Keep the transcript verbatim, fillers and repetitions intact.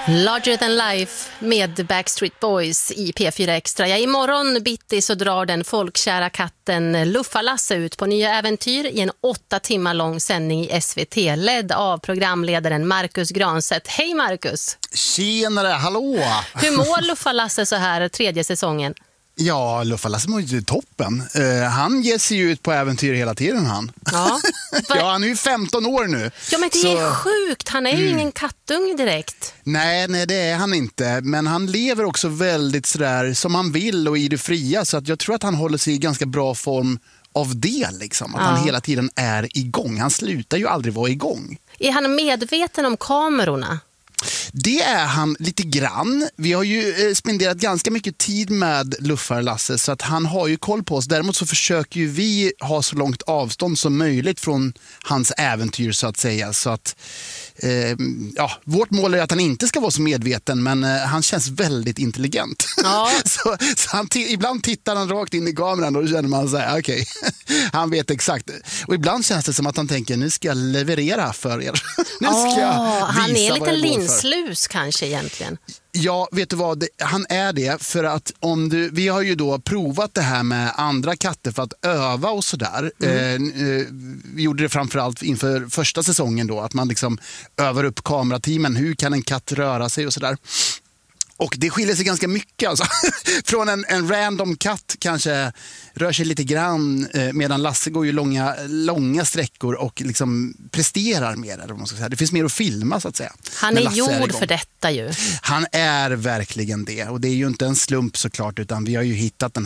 Larger than life med Backstreet Boys i P fyra Extra. Ja, imorgon bitti så drar den folkkära katten Luffa-Lasse ut på nya äventyr i en åtta timmar lång sändning i S V T, ledd av programledaren Marcus Granstedt. Hej Marcus! Tjenare, hallå! Hur mår Luffa-Lasse så här tredje säsongen? Ja, Luffa-Lasse mår ju toppen. Uh, han ger sig ju ut på äventyr hela tiden, han. Ja, ja han är ju femton år nu. Ja, men det så... är sjukt. Han är ju mm. ingen kattung direkt. Nej, nej, det är han inte. Men han lever också väldigt sådär som han vill och i det fria. Så att jag tror att han håller sig i ganska bra form av det. Liksom. Att ja. han hela tiden är igång. Han slutar ju aldrig vara igång. Är han medveten om kamerorna? Det är han lite grann. Vi har ju spenderat ganska mycket tid med Luffa-Lasse så att han har ju koll på oss. Däremot så försöker ju vi ha så långt avstånd som möjligt från hans äventyr så att säga. Så att eh, ja, vårt mål är att han inte ska vara så medveten, men eh, han känns väldigt intelligent. Ja. så så han t- ibland tittar han rakt in i kameran och då känner man så här, okej, okay. han vet exakt. Och ibland känns det som att han tänker, nu ska jag leverera för er. nu ska oh, jag visa han är lite lins slus kanske egentligen. Ja, vet du vad? Det, han är det för att om du, vi har ju då provat det här med andra katter för att öva och sådär. Mm. Eh, vi gjorde det framförallt inför första säsongen då, att man liksom övar upp kamerateamen. Hur kan en katt röra sig och sådär. Och det skiljer sig ganska mycket alltså. Från en, en random katt kanske rör sig lite grann eh, medan Lasse går ju långa, långa sträckor och liksom presterar mer. Eller vad man ska säga. Det finns mer att filma så att säga. Han är gjord är för detta ju. Han är verkligen det och det är ju inte en slump såklart utan vi har ju hittat den